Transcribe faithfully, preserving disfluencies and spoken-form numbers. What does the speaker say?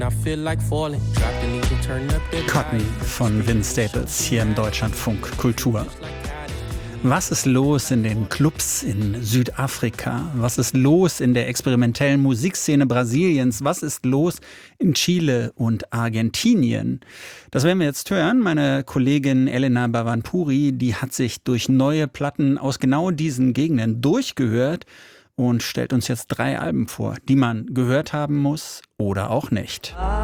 Cotton von Vince Staples hier im Deutschlandfunk Kultur. Was ist los in den Clubs in Südafrika? Was ist los in der experimentellen Musikszene Brasiliens? Was ist los in Chile und Argentinien? Das werden wir jetzt hören. Meine Kollegin Elena Bhavanpuri, die hat sich durch neue Platten aus genau diesen Gegenden durchgehört und stellt uns jetzt drei Alben vor, die man gehört haben muss oder auch nicht.